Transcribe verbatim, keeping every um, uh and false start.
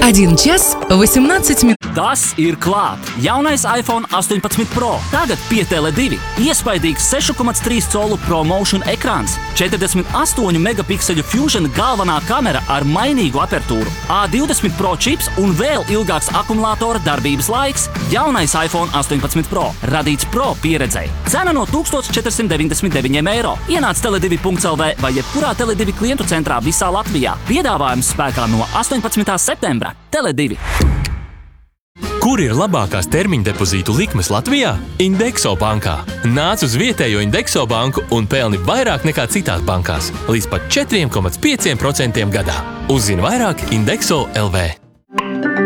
Один час восемнадцать минут. Tas ir klāt! Jaunais iPhone astoņpadsmit Pro. Tagad pie Tele divi. Iespaidīgs seši komats trīs colu ProMotion ekrāns, četrdesmit astoņu megapikseļu Fusion galvenā kamera ar mainīgu apertūru, A divdesmit Pro čips un vēl ilgāks akumulātora darbības laiks. Jaunais iPhone astoņpadsmit Pro. Radīts Pro pieredzei. Cena no tūkstoš četrsimt deviņdesmit deviņi eiro. Ienāc tele divi punkts el vē vai jebkurā Tele divi klientu centrā visā Latvijā. Piedāvājums spēkā no astoņpadsmitā septembra. Tele divi. Kur ir labākās termiņa depozītu likmes Latvijā? Indexo bankā. Nāc uz vietējo Indexo banku un pelni vairāk nekā citās bankās. Līdz pat četri komats pieci procenti gadā. Uzzini vairāk Indexo punkt el vē.